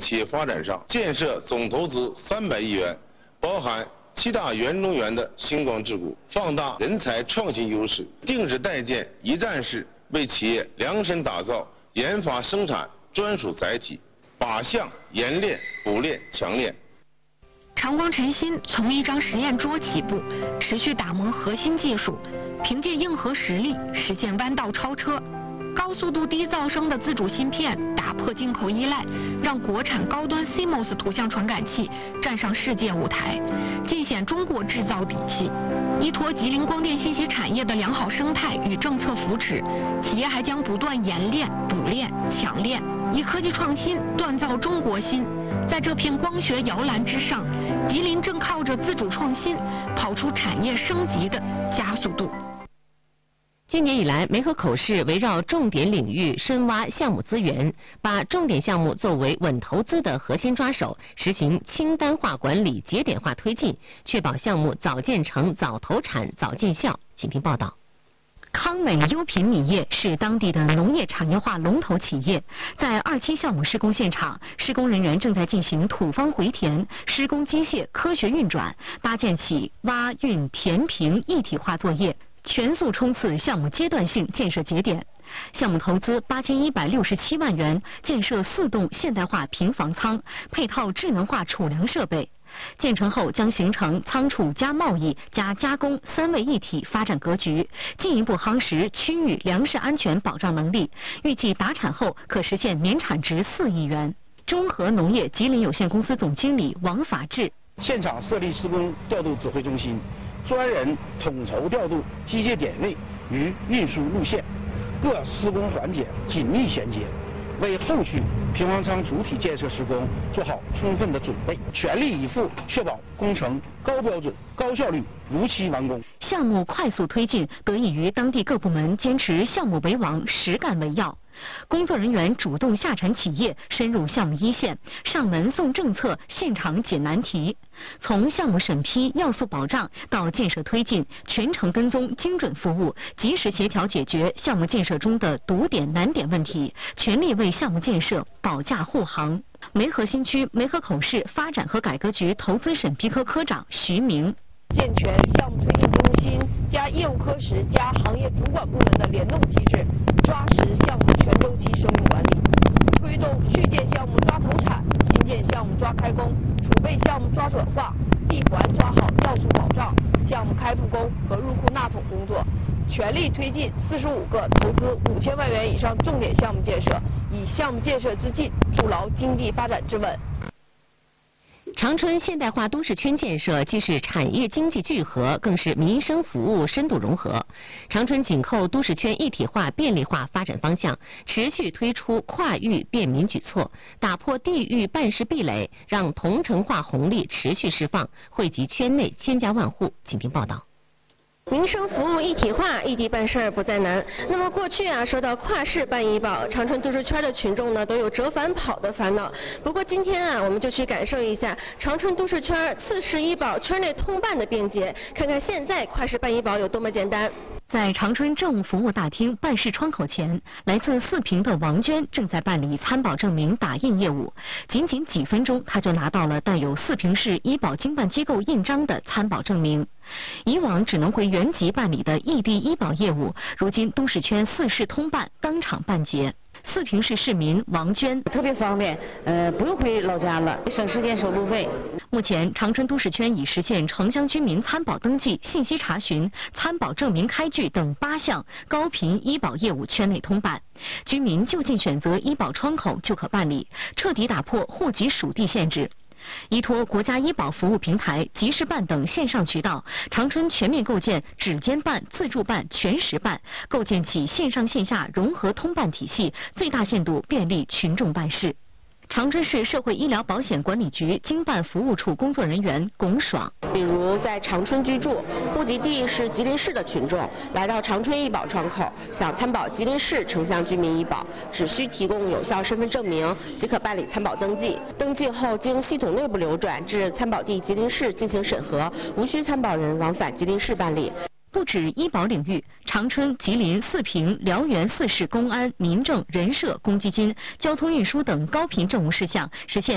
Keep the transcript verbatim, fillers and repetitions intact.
企业发展上，建设总投资三百亿元，包含七大园中园的星光智谷，放大人才创新优势，定制代建一站式，为企业量身打造研发生产专属载体，靶向研炼、补炼、强炼。 长光晨芯从一张实验桌起步，持续打磨核心技术，凭借硬核实力实现弯道超车。高速度低噪声的自主芯片打破进口依赖，让国产高端 C M O S 图像传感器站上世界舞台，尽显中国制造底气。依托吉林光电信息产业的良好生态与政策扶持，企业还将不断研炼、补炼、强炼，以科技创新锻造中国心。在这片光学摇篮之上，吉林正靠着自主创新，跑出产业升级的加速度。 今年以来，梅河口市围绕重点领域深挖项目资源，把重点项目作为稳投资的核心抓手，实行清单化管理、节点化推进，确保项目早建成、早投产、早见效。请听报道。 康美优品米业是当地的农业产业化龙头企业，在二期项目施工现场，施工人员正在进行土方回填，施工机械科学运转，搭建起挖运填平一体化作业，全速冲刺项目阶段性建设节点。项目投资八千一百六十七万元，建设四栋现代化平房仓，配套智能化储粮设备。建成后将形成仓储加贸易加加工三位一体发展格局，进一步夯实区域粮食安全保障能力。预计达产后可实现年产值四亿元。中和农业吉林有限公司总经理王法治： 现场设立施工调度指挥中心，专人统筹调度机械点位与运输路线，各施工环节紧密衔接，为后续平房仓主体建设施工做好充分的准备，全力以赴确保工程高标准、高效率、如期完工。 项目快速推进，得益于当地各部门坚持项目为王、实干为要。工作人员主动下沉企业，深入项目一线，上门送政策，现场解难题。从项目审批、要素保障到建设推进，全程跟踪、精准服务，及时协调解决项目建设中的堵点、难点问题，全力为项目建设保驾护航。梅河新区梅河口市发展和改革局投资审批科科长徐明： 健全项目推进中心加业务科室加行业主管部门的联动机制，抓实项目全周期生命管理，推动续建项目抓投产、新建项目抓开工、储备项目抓转化、闭环抓好要素保障、项目开复工和入库纳桶工作，全力推进四十五个投资五千万元以上重点项目建设，以项目建设之进筑牢经济发展之稳。 长春现代化都市圈建设既是产业经济聚合，更是民生服务深度融合。长春紧扣都市圈一体化便利化发展方向，持续推出跨域便民举措，打破地域办事壁垒，让同城化红利持续释放，惠及圈内千家万户。请听报道。 民生服务一体化，异地办事儿不再难。那么过去啊，说到跨市办医保，长春都市圈的群众呢都有折返跑的烦恼。不过今天啊，我们就去感受一下长春都市圈次市医保圈内通办的便捷，看看现在跨市办医保有多么简单。 在长春政务服务大厅办事窗口前，来自四平的王娟正在办理参保证明打印业务。仅仅几分钟，她就拿到了带有四平市医保经办机构印章的参保证明。以往只能回原籍办理的异地医保业务，如今都市圈四市通办，当场办结。四平市市民王娟： 特别方便，呃，不用回老家了，省时间省路费。 目前，长春都市圈已实现城乡居民参保登记、信息查询、参保证明开具等八项高频医保业务圈内通办，居民就近选择医保窗口就可办理，彻底打破户籍属地限制。依托国家医保服务平台、即时办等线上渠道，长春全面构建指尖办、自助办、全时办，构建起线上线下融合通办体系，最大限度便利群众办事。长春市社会医疗保险管理局经办服务处工作人员龚爽： 比如在长春居住，户籍地是吉林市的群众，来到长春医保窗口，想参保吉林市城乡居民医保，只需提供有效身份证明即可办理参保登记。登记后经系统内部流转至参保地吉林市进行审核，无需参保人往返吉林市办理。 不止医保领域，长春、吉林、四平、辽源四市公安、民政、人社、公积金、交通运输等高频政务事项实现